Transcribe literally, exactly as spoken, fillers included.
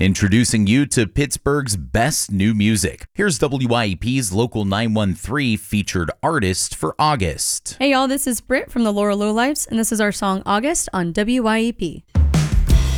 Introducing you to Pittsburgh's best new music. Here's W I E P's Local nine one three featured artist for August. Hey y'all, this is Britt from the Laurel Lowlifes, and this is our song August on W I E P.